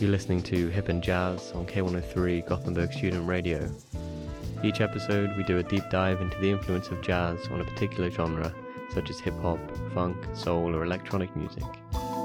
You're listening to Hip and Jazz on K103 Gothenburg Student Radio. Each episode we do a deep dive into the influence of jazz on a particular genre, such as hip-hop, funk, soul or electronic music.